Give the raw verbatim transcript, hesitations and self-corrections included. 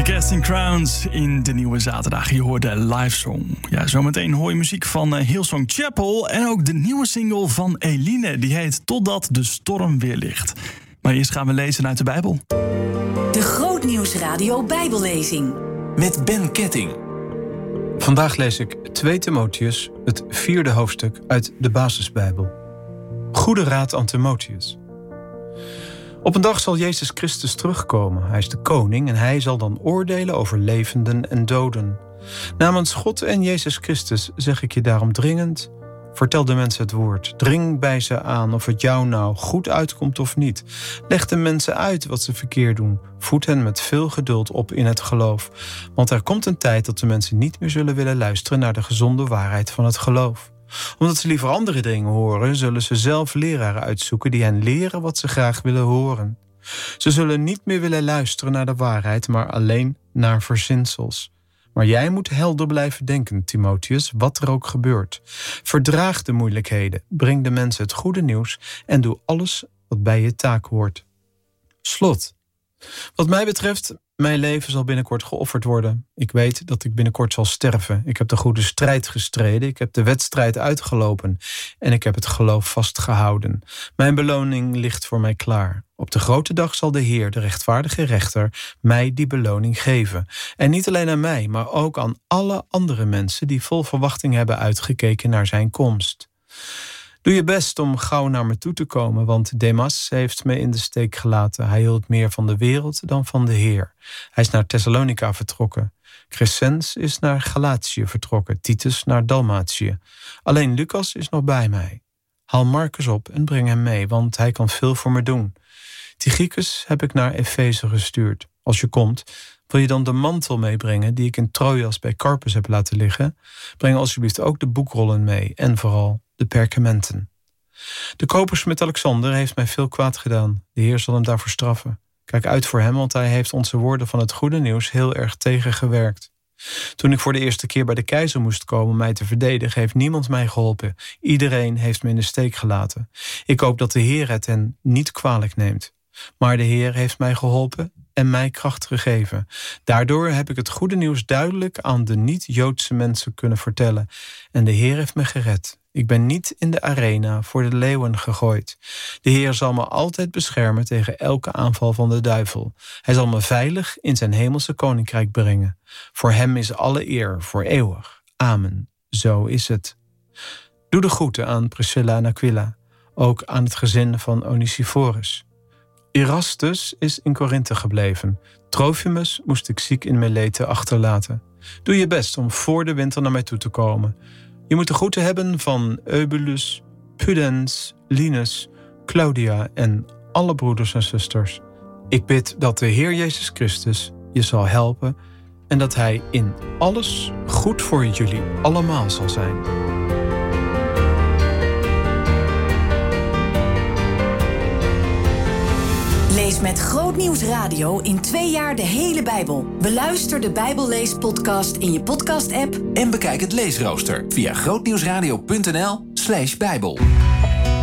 Casting Crowns in de nieuwe zaterdag. Je hoort de live song. Ja, zometeen hoor je muziek van uh, Hillsong Chapel en ook de nieuwe single van Eline. Die heet Totdat de storm weer ligt. Maar eerst gaan we lezen uit de Bijbel. De Grootnieuwsradio Bijbellezing. Met Ben Ketting. Vandaag lees ik twee Timotheus, het vierde hoofdstuk uit de Basisbijbel. Goede raad aan Timotheus. Op een dag zal Jezus Christus terugkomen. Hij is de koning en hij zal dan oordelen over levenden en doden. Namens God en Jezus Christus zeg ik je daarom dringend: vertel de mensen het woord. Dring bij ze aan of het jou nou goed uitkomt of niet. Leg de mensen uit wat ze verkeerd doen. Voed hen met veel geduld op in het geloof. Want er komt een tijd dat de mensen niet meer zullen willen luisteren naar de gezonde waarheid van het geloof. Omdat ze liever andere dingen horen, zullen ze zelf leraren uitzoeken die hen leren wat ze graag willen horen. Ze zullen niet meer willen luisteren naar de waarheid, maar alleen naar verzinsels. Maar jij moet helder blijven denken, Timotheus, wat er ook gebeurt. Verdraag de moeilijkheden, breng de mensen het goede nieuws en doe alles wat bij je taak hoort. Slot. Wat mij betreft, mijn leven zal binnenkort geofferd worden. Ik weet dat ik binnenkort zal sterven. Ik heb de goede strijd gestreden, ik heb de wedstrijd uitgelopen en ik heb het geloof vastgehouden. Mijn beloning ligt voor mij klaar. Op de grote dag zal de Heer, de rechtvaardige rechter, mij die beloning geven. En niet alleen aan mij, maar ook aan alle andere mensen die vol verwachting hebben uitgekeken naar zijn komst. Doe je best om gauw naar me toe te komen, want Demas heeft me in de steek gelaten. Hij hield meer van de wereld dan van de Heer. Hij is naar Thessalonica vertrokken. Crescens is naar Galatië vertrokken. Titus naar Dalmatië. Alleen Lucas is nog bij mij. Haal Marcus op en breng hem mee, want hij kan veel voor me doen. Tychicus heb ik naar Efeze gestuurd. Als je komt, wil je dan de mantel meebrengen die ik in Troas bij Carpus heb laten liggen? Breng alsjeblieft ook de boekrollen mee en vooral de perkamenten. De kopersmid Alexander heeft mij veel kwaad gedaan. De Heer zal hem daarvoor straffen. Kijk uit voor hem, want hij heeft onze woorden van het goede nieuws heel erg tegengewerkt. Toen ik voor de eerste keer bij de keizer moest komen mij te verdedigen, heeft niemand mij geholpen. Iedereen heeft me in de steek gelaten. Ik hoop dat de Heer het hen niet kwalijk neemt. Maar de Heer heeft mij geholpen en mij kracht gegeven. Daardoor heb ik het goede nieuws duidelijk aan de niet-Joodse mensen kunnen vertellen. En de Heer heeft me gered. Ik ben niet in de arena voor de leeuwen gegooid. De Heer zal me altijd beschermen tegen elke aanval van de duivel. Hij zal me veilig in zijn hemelse koninkrijk brengen. Voor hem is alle eer voor eeuwig. Amen. Zo is het. Doe de groeten aan Priscilla en Aquila. Ook aan het gezin van Onesiphorus. Erastus is in Korinthe gebleven. Trophimus moest ik ziek in Milete achterlaten. Doe je best om voor de winter naar mij toe te komen. Je moet de groeten hebben van Eubulus, Pudens, Linus, Claudia en alle broeders en zusters. Ik bid dat de Heer Jezus Christus je zal helpen en dat hij in alles goed voor jullie allemaal zal zijn. Lees met Grootnieuws Radio in twee jaar de hele Bijbel. Beluister de Bijbelleespodcast in je podcast-app En bekijk het leesrooster via grootnieuwsradio punt n l slash bijbel.